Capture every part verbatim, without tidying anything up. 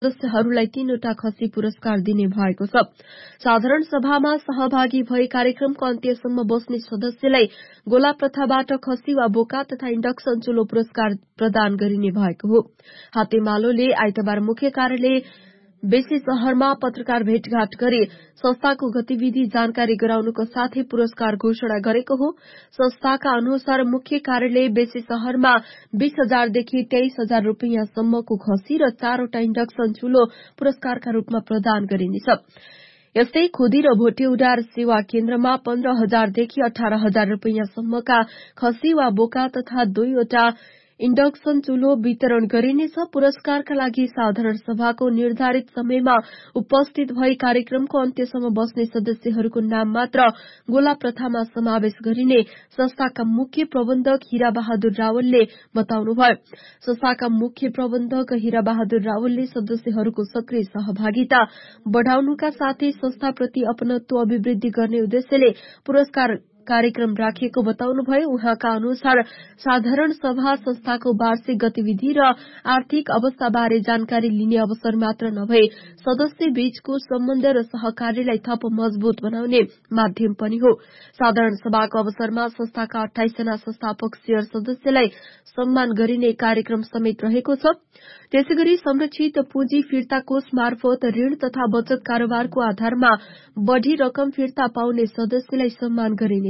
सदस्यहरूलाई तीनवटा खसी पुरस्कार दिने भएको छ। साधारण सभामा सहभागी भई कार्यक्रमको अन्त्यसम्म बस्ने सदस्यलाई गोला प्रथाबाट खसी वा बोका तथा इन्डक्सन चुलो पुरस्कार प्रदान गरिने भएको हो। हातेमालोले आइतबार मुख्य कार्यालय बेसी शहरमा पत्रकार भेटघाट गरी संस्थाको गतिविधि जानकारी गराउनुको साथै पुरस्कार घोषणा गरेको हो। संस्थाका अनुसार मुख्य कार्यालय बेसी शहरमा बीस हजारदेखि तेइस हजार रूपियाँसम्मको खसी र चारवटा इन्डक्सन चुलो पुरस्कारका रूपमा प्रदान गरिनेछ। यस्तै खुदी र भोटे उडार सेवा केन्द्रमा पन्ध्र हजारदेखि अठार हजार रूपियाँसम्मका खसी वा बोका तथा दुईवटा इन्डक्सन चुलो वितरण गरिनेछ। पुरस्कारका लागि साधारण सभाको निर्धारित समयमा उपस्थित भई कार्यक्रमको अन्त्यसम्म बस्ने सदस्यहरूको नाम मात्र गोला प्रथामा समावेश गरिने संस्थाका मुख्य प्रबन्धक हीरा बहादुर रावलले बताउनुभयो। संस्थाका मुख्य प्रबन्धक हीरा बहादुर रावलले सदस्यहरूको सक्रिय सहभागिता बढ़ाउनुका साथै संस्थाप्रति अपनत्व अभिवृद्धि गर्ने उद्देश्यले पुरस्कार कार्यक्रम राखिएको बताउनुभयो। उहाँका अनुसार साधारण सभा संस्थाको वार्षिक गतिविधि र आर्थिक अवस्थाबारे जानकारी लिने अवसर मात्र नभए सदस्य बीचको सम्बन्ध र सहकार्यलाई थप मजबूत बनाउने माध्यम पनि हो। साधारण सभाको अवसरमा संस्थाका अठाइस जना संस्थापक शेयर सदस्यलाई सम्मान गरिने कार्यक्रम समेत रहेको छ। त्यसैगरी संरक्षित पुँजी फिर्ता कोष मार्फत ऋण तथा बचत कारोबारको आधारमा बढ़ी रकम फिर्ता पाउने सदस्यलाई सम्मान गरिनेछ।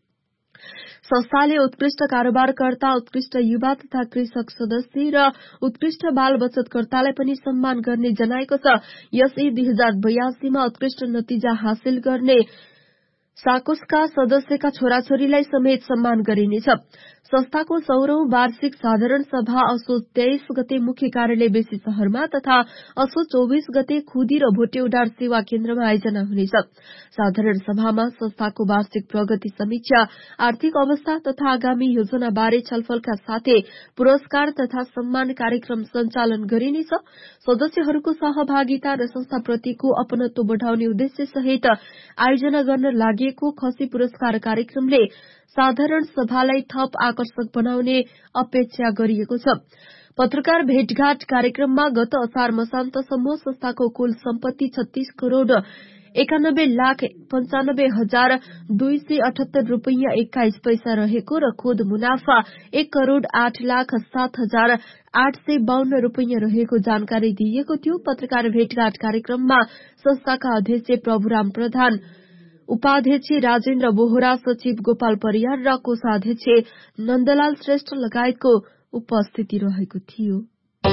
संस्थाले उत्कृष्ट कारोबारकर्ता, उत्कृष्ट युवा तथा कृषक सदस्य र उत्कृष्ट बाल बचतकर्तालाई पनि सम्मान गर्ने जनाएको छ। यसै दुई हजार बयासीमा उत्कृष्ट नतिजा हासिल गर्ने साकोसका सदस्यका छोराछोरीलाई समेत सम्मान गरिनेछ। संस्थाको सौरौं वार्षिक साधारण सभा असोज तेइस गते मुख्य कार्यालय बेसी शहरमा तथा असोज चौबीस गते खुदी र भोटे उडार सेवा केन्द्रमा आयोजना हुनेछ। साधारण सभामा संस्थाको वार्षिक प्रगति समीक्षा, आर्थिक अवस्था तथा आगामी योजना बारे छलफलका साथै पुरस्कार तथा सम्मान कार्यक्रम सञ्चालन गरिनेछ। सदस्यहरूको सहभागिता र संस्थाप्रतिको अपनत्व बढ़ाउने उद्देश्य सहित आयोजना गर्न लागेको खसी पुरस्कार कार्यक्रमले साधारण सभालाई थप आकर्षक बनाउने अपेक्षा गरिएको छ। पत्रकार भेटघाट कार्यक्रममा गत असार मसान्तसम्म संस्थाको कुल सम्पत्ति छत्तीस करोड़ एकानब्बे लाख पञ्चानब्बे हजार दुई सय अठहत्तर रूपियाँ एक्काइस पैसा रहेको र खुद मुनाफा एक करोड़ आठ लाख सात हजार आठ सय बाहन्न रूपियाँ रहेको जानकारी दिइएको थियो। पत्रकार भेटघाट कार्यक्रममा संस्थाका अध्यक्ष प्रभुराम प्रधान, उपाध्यक्ष राजेन्द्र बोहरा, सचिव गोपाल परियार र कोषाध्यक्ष नन्दलाल श्रेष्ठ लगायतको उपस्थिति रहेको थियो।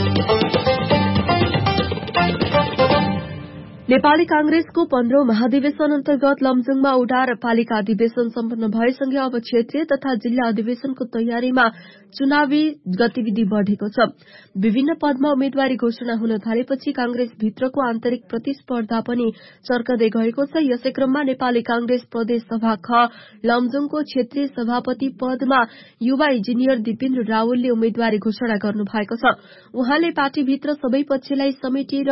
नेपाली कांग्रेसको पन्ध्रौं महाधिवेशन अन्तर्गत लमजुङमा उडार पालिका अधिवेशन सम्पन्न भएसँगै अब क्षेत्रीय तथा जिल्ला अधिवेशनको तयारीमा चुनावी गतिविधि बढ़ेको छ। विभिन्न पदमा उम्मेद्वारी घोषणा हुन थालेपछि कांग्रेस भित्रको आन्तरिक प्रतिस्पर्धा पनि चर्कदै गएको छ। यसै क्रममा नेपाली कांग्रेस प्रदेश सभा ख लमजुङको क्षेत्रीय सभापति पदमा युवा इन्जिनियर दिपेन्द्र रावलले उम्मेद्वारी घोषणा गर्नुभएको छ। उहाँले पार्टीभित्र सबै पक्षलाई समेटेर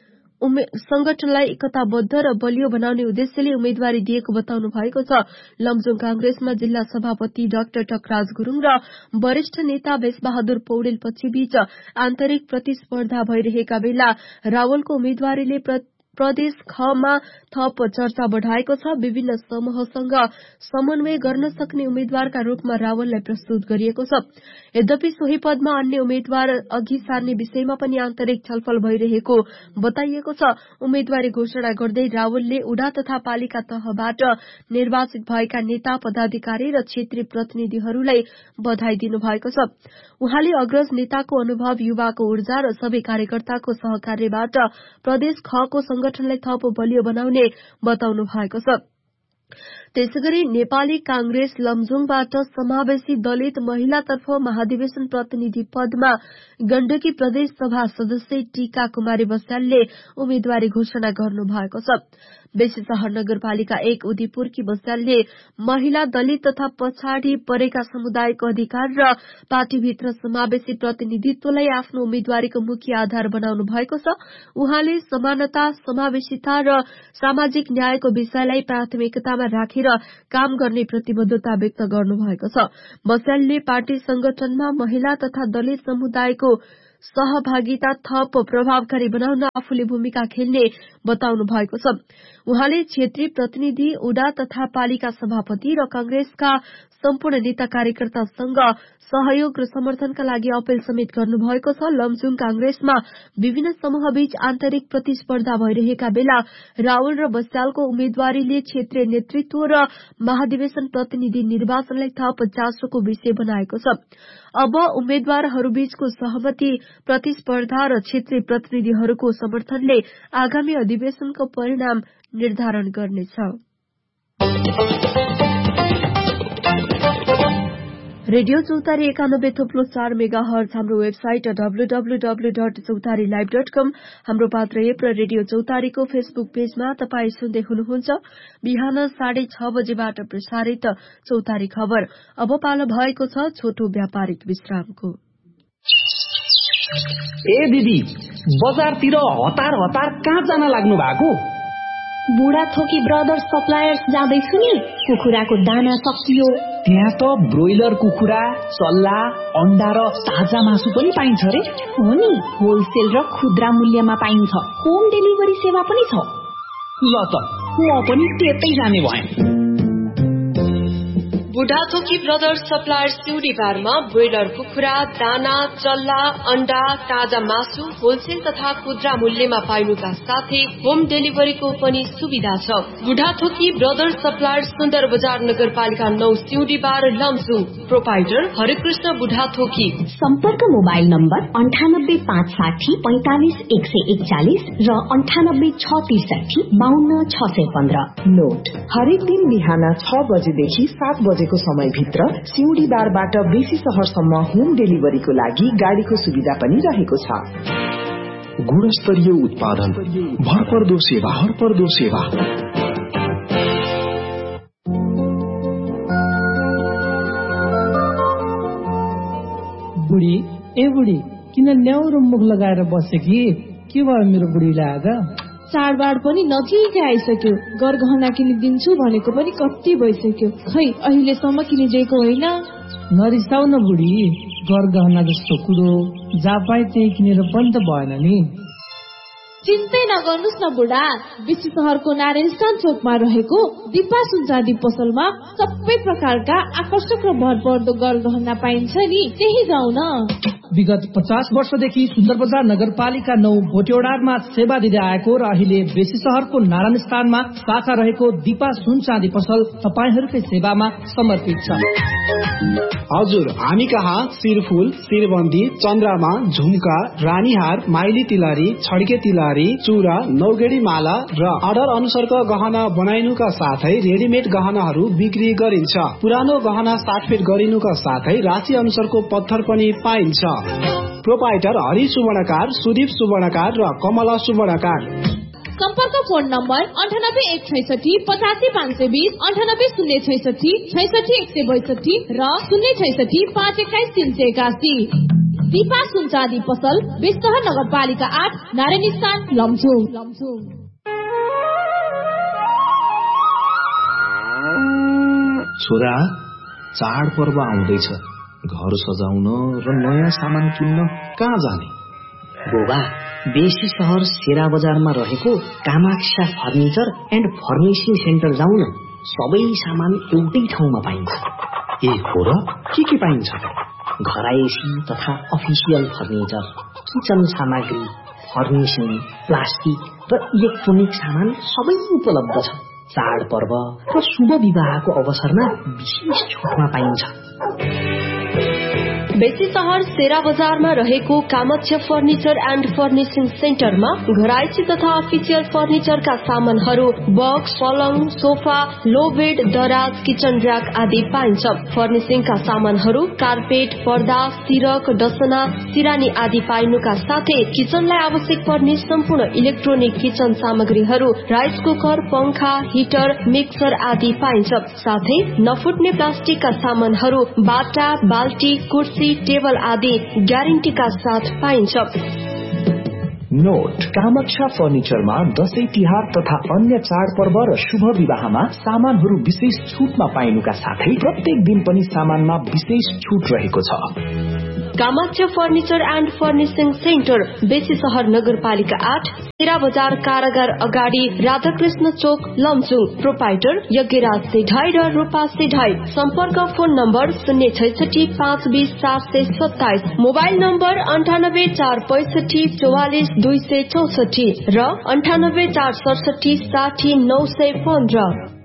संगठनलाई एकताबद्ध र बलियो बनाउने उद्देश्यले उम्मेद्वारी दिएको बताउनु भएको छ। लमजुङ कांग्रेसमा जिल्ला सभापति डाक्टर टकराज गुरूङ र वरिष्ठ नेता भेषबहादुर पौडेल पक्षबीच आन्तरिक प्रतिस्पर्धा भइरहेका बेला रावलको उम्मेद्वारीले प्रदेश खमा थप चर्चा बढ़ाएको छ। विभिन्न समूहसँग समन्वय गर्न सक्ने उम्मेद्वारका रूपमा रावललाई प्रस्तुत गरिएको छ। यद्यपि सोही पदमा अन्य उम्मेद्वार अघि सार्ने विषयमा पनि आन्तरिक छलफल भइरहेको बताइएको छ। उम्मेद्वारी घोषणा गर्दै रावलले उडा तथा पालिका तहबाट निर्वाचित भएका नेता, पदाधिकारी र क्षेत्रीय प्रतिनिधिहरूलाई बधाई दिनुभएको छ। उहाँले अग्रज नेताको अनुभव, युवाको ऊर्जा र सबै कार्यकर्ताको सहकार्यबाट प्रदेश खको संगठनलाई थप बलियो बनाउने बताउनु भएको छ। त्यसैगरी नेपाली कांग्रेस लमजुङबाट समावेशी दलित महिलातर्फ महाधिवेशन प्रतिनिधि पदमा गण्डकी प्रदेश सभा सदस्य टीका कुमारी बस्यालले उम्मेद्वारी घोषणा गर्नु भएको छ। बेसी शहर नगरपालिका एक उदयपुरकी बस्यालले महिला, दलित तथा पछाडि परेका समुदायको अधिकार र पार्टीभित्र समावेशी प्रतिनिधित्वलाई आफ्नो उम्मेद्वारीको मुख्य आधार बनाउनु भएको छ। उहाँले समानता, समावेशिता र सामाजिक न्यायको विषयलाई प्राथमिकतामा राखेर काम गर्ने प्रतिबद्धता व्यक्त गर्नुभएको छ। बस्यालले पार्टी संगठनमा महिला तथा दलित समुदायको सहभागिता थप प्रभावकारी बनाउन आफूले भूमिका खेल्ने बताउनु भएको छ। उहाँले क्षेत्रीय प्रतिनिधि, उडा तथा पालिका सभापति र कांग्रेसका सम्पूर्ण नेता कार्यकर्तासँग सहयोग र समर्थनका लागि अपील समेत गर्नुभएको छ। लमजुङ कांग्रेसमा विभिन्न समूहबीच आन्तरिक प्रतिस्पर्धा भइरहेका बेला रावल र बस्यालको उम्मेद्वारीले क्षेत्रीय नेतृत्व र महाधिवेशन प्रतिनिधि निर्वाचनलाई थप चासोको विषय बनाएको छ। अब उम्मेद्वारहरूबीचको सहमति, प्रतिस्पर्धा र क्षेत्रीय प्रतिनिधिहरूको समर्थनले आगामी अधिवेशनको परिणाम निर्धारण गर्नेछ। रेडियो चौतारी एकानब्बे थोप्लो चार मेगा हर्ज हाम्रो website W W W dot चौतारी लाइभ डट कम, हाम्रो पात्र एप र रेडियो चौतारीको फेसबुक पेजमा तपाईँ सुन्दै हुनुहुन्छ बिहान साढे छ बजेबाट प्रसारित चौतारी खबर। अब पालो भएको छ छोटो व्यापारिक विश्रामको। ए दिदी, बजारतिर हतार हतार कहाँ जान लाग्नु भएको? बुढा थोकी ब्रदर्स सप्लायर्स जाँदैछु नि। कुखुराको दाना सकियो। त्यहाँ त ब्रोइलर कुखुरा, चल्ला, अण्डा र ताजा मासु पनि पाइन्छ रे। हो नि, होलसेल र खुद्रा मूल्यमा पाइन्छ। होम डेलिभरी सेवा पनि छ। ल त म पनि त्यतै जाने भएँ। बुढाथोकी ब्रदर्स सप्लायर्स सिउडी बारमा ब्रोइलर कुखुरा, दाना, चल्ला, अण्डा, ताजा मासु होलसेल तथा खुद्रा मूल्यमा पाइनुका साथै होम डेलिभरीको पनि सुविधा छ। बुढाथोकी ब्रदर्स सप्लायर्स सुन्दर बजार नगरपालिका नौ सिउडी बार लमजुङ। प्रोपाइटर हरिकृष्ण बुढाथोकी। सम्पर्क मोबाइल नम्बर अन्ठानब्बे पाँच साठी पैंतालिस एक सय एकचालिस र अन्ठानब्बे छ त्रिसठी बाहन्न छ सय पन्ध्र। नोट, हरेक दिन बिहान छ बजेदेखि सात बजेको समयभित्र सिउडी बारबाट बेसी शहरसम्म होम डेलिभरीको लागि गाडीको सुविधा पनि रहेको छ। गुणस्तरीय उत्पादन, भरपर्दो सेवा, भरपर्दो सेवा। बुढी, ए बुढी, किन न्याउरो मुख लगाएर बसे कि? के भयो मेरो बुढीलाई आज? चाडबाड पनि नजिकै आइसक्यो। गरगहना किनिदिन्छु भनेको पनि कति भइसक्यो, खै अहिलेसम्म किनिदिएको होइन। नरिसाउ न बुढी, गरगहना जस्तो कुरो जहाँ पाए त्यही किनेर पनि त भएन नि। चिन्तै नगर्नुहोस् न बुढा, बेसी शहरको नारायण स्थान चोकमा रहेको दिपा सुनचाँदी पसलमा सबै प्रकारका आकर्षक र भरपर्दो गरगहना पाइन्छ नि, त्यही जाउँ न। विगत पचास वर्षदेखि सुन्दर बजार नगरपालिका नौ भोटेओडारमा सेवा दिँदै आएको र अहिले बेसी शहरको नारायण स्थानमा शाखा रहेको दिपा सुन चाँदी पसल तपाईहरूकै सेवामा समर्पित छ। हजुर, हामी कहाँ शिरफुल, शिरबन्दी, चन्द्रमा, झुम्का, रानीहार, माइली तिलहरी, छड्के तिलहरी, चूरा, नौगेडी माला र अर्डर अनुसारको गहना बनाइनुका साथै रेडिमेड गहनाहरू बिक्री गरिन्छ। पुरानो गहना साटफेट गरिनुका साथै राशि अनुसारको पत्थर पनि पाइन्छ। प्रोपाइटर हरि सुवर्णकार, सुदीप सुवर्णकार र कमला सुवर्णकार। सम्पर्क फोन नम्बर अन्ठानब्बे एक छैसठी पचासी पाँच सय बीस, अन्ठानब्बे शून्य छैसठी छैसठी एक सय बैसठी र शून्य छैसठी पाँच एक्काइस तीन सय एकासी। दिपा सुनचाँदी पसल, बेस्तहर नगरपालिका आठ, नारायण स्थान, लमजुङ। छोरा, चाड पर्व आउँदैछ, घर सजाउन र नयाँ सामान किन्न कहाँ जाने? बुबा, बेसी शहर सेरा बजारमा रहेको Kamaksha furniture and furnishing centre जाउँ न। सबै सामान एउटै ठाउँमा पाइन्छ। ए हो र? के के पाइन्छ? घरायसी तथा अफिसियल फर्निचर, किचन सामग्री, फर्निशिङ, प्लास्टिक र इलेक्ट्रोनिक सामान सबै उपलब्ध छ। चाडपर्व र शुभ विवाहको अवसरमा विशेष छुटमा पाइन्छ। बेसी शहर सेरा बजारमा रहेको कामाक्षा फर्निचर एन्ड फर्निशिङ सेन्टरमा घरायसी तथा अफिसियल फर्निचरका सामानहरू बक्स, पलङ, सोफा, लो बेड, दराज, किचन र्याक आदि पाइन्छ। फर्निशिङका सामानहरू कार्पेट, पर्दा, सिरक, डसना, सिरानी आदि पाइनुका साथै किचनलाई आवश्यक पर्ने सम्पूर्ण इलेक्ट्रोनिक किचन सामग्रीहरू, राइस कुकर, पंखा, हिटर, मिक्सर आदि पाइन्छ। साथै नफुट्ने प्लास्टिकका सामानहरू, बाटा, बाल्टी, कुर्सी, टेबल आदि ग्यारेन्टीका साथ पाइन्छ। नोट, कामाक्षा फर्निचरमा दशैं तिहार तथा अन्य चाडपर्व र शुभ विवाहमा सामानहरू विशेष छुटमा पाइनुका साथै प्रत्येक दिन पनि सामानमा विशेष छुट रहेको छ। Kamakhya furniture and furnishing centre बेसी सहर नगरपालिका आठ तेरा बजार कारागार अगाडि राधाकृष्ण चोक लमचुङ। प्रोपाइटर यज्ञराज सेढाई र रूपा सेढाई। सम्पर्क फोन नम्बर शून्य छैसठी पाँच बीस सात सय सत्ताइस, मोबाइल नम्बर अन्ठानब्बे चार पैसठी चौवालिस दुई सय चौसठी र अन्ठानब्बे चार सडसठी साठी नौ सय पन्ध्र।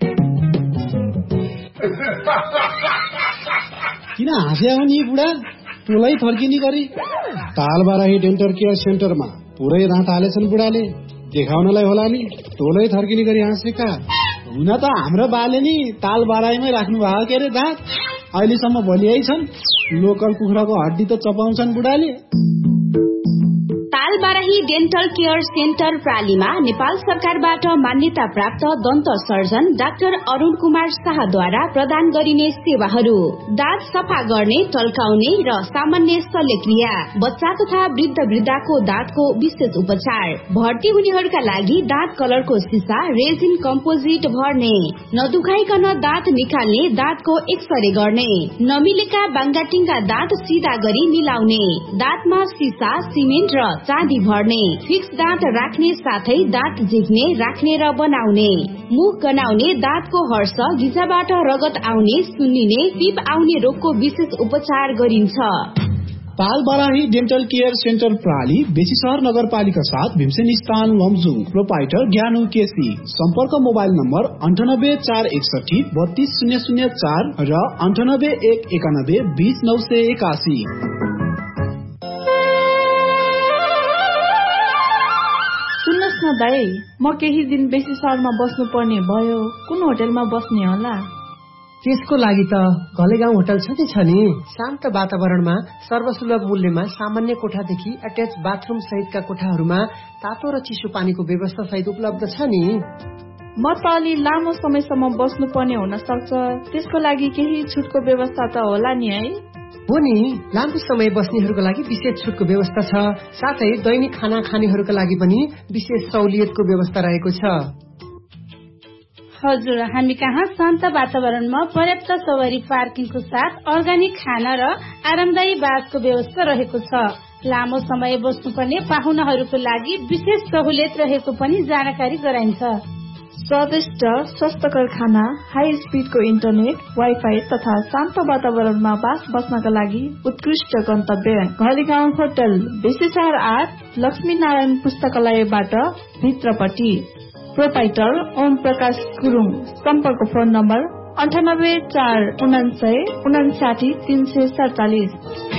किन हाँस्या हो नि बुढा? टोलै थर्किने गरी तालबाराही डेन्टल केयर सेन्टरमा पुरै रात हालेछन् बुढाले। देखाउनलाई होला नि टोलै थर्किने गरी हाँसेका। हुन त हाम्रो बाले नि तालबाराहीमै राख्नु भएको के अरे दाँत। अहिलेसम्म भोलियै छन्। लोकल कुखुराको हड्डी त चपाउँछन् बुढाले। तालबाराही डेन्टल केयर सेन्टर प्रालीमा नेपाल सरकारबाट मान्यता प्राप्त दन्त सर्जन डाक्टर अरुण कुमार शाहद्वारा प्रदान गरिने सेवाहरू: दाँत सफा गर्ने, टल्काउने र सामान्य शल्यक्रिया, बच्चा तथा वृद्ध वृद्धाको दाँतको विशेष उपचार, भर्ती हुनेहरूका लागि दाँत कलरको सिसा रेजिन कम्पोजिट भर्ने, नदुखाइकन दाँत निकाल्ने, दाँतको एक्सरे गर्ने, नमिलेका बाङ्गाटिङका दाँत सिधा गरी मिलाउने, दाँतमा सिसा, सिमेन्ट र चाँदी भर्ने, फिक्स दाँत राख्ने साथै दाँत झिक्ने, राख्ने र बनाउने, मुख गनाउने, दाँतको हर्ष, गिजाबाट रगत आउने, सुन्निने, टिप आउने रोगको विशेष उपचार गरिन्छ। तालबाराही डेन्टल केयर सेन्टर प्राली बेसी सहर नगरपालिका साथ भीमसेन स्थान लमजुङ। प्रोपाइटर ज्ञानु केसी। सम्पर्क मोबाइल नम्बर अन्ठानब्बे चार एकसठी बत्तीस शून्य शून्य चार र अन्ठानब्बे एक एकानब्बे बीस नौ सय एकासी। सुन्नुहोस् न दाई, म केही दिन बेसी सहरमा बस्नु पर्ने भयो, कुन होटलमा बस्ने होला? त्यसको लागि त घलेगाउँ होटल छ नि छ नि। शान्त वातावरणमा सर्वसुलभ मूल्यमा सामान्य कोठादेखि अट्याच बाथरूम सहितका कोठाहरूमा तातो र चिसो पानीको व्यवस्था सहित उपलब्ध छ नि। म त अलि लामो समयसम्म बस्नु पर्ने हुन सक्छ, त्यसको लागि केही छुटको व्यवस्था त होला नि है? हो नि, लामो समय बस्नेहरूको लागि विशेष छुटको व्यवस्था छ। साथै दैनिक खाना खानेहरूका लागि पनि विशेष सहुलियतको व्यवस्था रहेको छ। हजुर, हामी कहाँ शान्त वातावरणमा पर्याप्त सवारी पार्किङको साथ अर्ग्यानिक खाना र आरामदायी बासको व्यवस्था रहेको छ। लामो समय बस्नुपर्ने पाहुनाहरूको लागि विशेष सहुलियत रहेको पनि जानकारी गराइन्छ। स्वादिष्ट स्वस्थकर खाना, हाई स्पिडको इन्टरनेट, वाइफाई तथा शान्त वातावरणमा बास बस्नका लागि उत्कृष्ट गन्तव्य घलेगाउँ होटल, बेसी सहर आठ, लक्ष्मी नारायण पुस्तकालयबाट भित्रपट्टि। प्रोपाइटर ओम प्रकाश गुरुङ। सम्पर्क फोन नम्बर अन्ठानब्बे चार उनान्सय उनासाठी तीन सय सडचालिस।